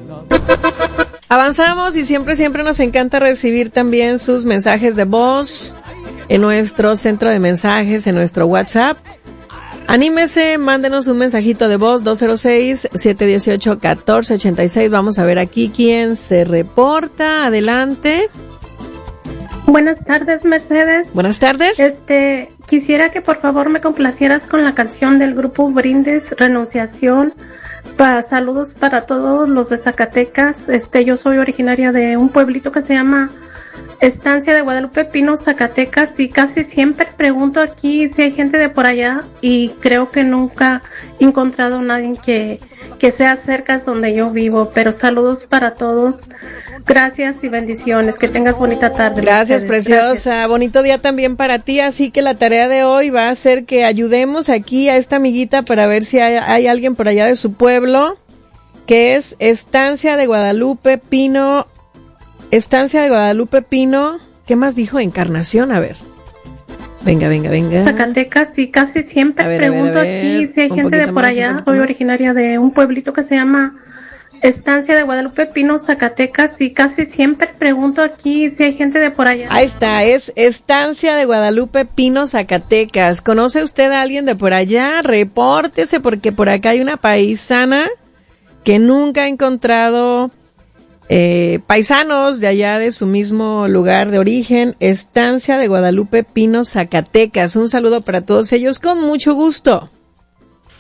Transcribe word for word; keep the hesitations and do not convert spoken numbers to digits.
Avanzamos y siempre, siempre nos encanta recibir también sus mensajes de voz en nuestro centro de mensajes, en nuestro WhatsApp. Anímese, mándenos un mensajito de voz, dos cero seis, siete uno ocho, uno cuatro ocho seis. Vamos a ver aquí quién se reporta. Adelante. Buenas tardes, Mercedes. Buenas tardes. Este, quisiera que por favor me complacieras con la canción del grupo Brindis, Renunciación. Pa, saludos para todos los de Zacatecas. Este, yo soy originaria de un pueblito que se llama Estancia de Guadalupe Pino, Zacatecas, y casi siempre pregunto aquí si hay gente de por allá y creo que nunca he encontrado a nadie que, que sea cerca donde yo vivo, pero saludos para todos. Gracias y bendiciones. Que tengas bonita tarde. Gracias, Mercedes. preciosa. Gracias. Bonito día también para ti, así que la tarea de hoy va a ser que ayudemos aquí a esta amiguita para ver si hay, hay alguien por allá de su pueblo, que es Estancia de Guadalupe Pino. Estancia de Guadalupe Pino. ¿Qué más dijo? Encarnación, a ver. Venga, venga, venga. Zacatecas, y casi siempre a ver, pregunto a ver, a ver. aquí si hay Un gente de por más, allá. Soy originaria de un pueblito que se llama Estancia de Guadalupe Pino, Zacatecas, y casi siempre pregunto aquí si hay gente de por allá. Ahí está, es Estancia de Guadalupe Pino, Zacatecas. ¿Conoce usted a alguien de por allá? Repórtese, porque por acá hay una paisana que nunca ha encontrado eh, paisanos de allá de su mismo lugar de origen. Estancia de Guadalupe Pino, Zacatecas. Un saludo para todos ellos con mucho gusto.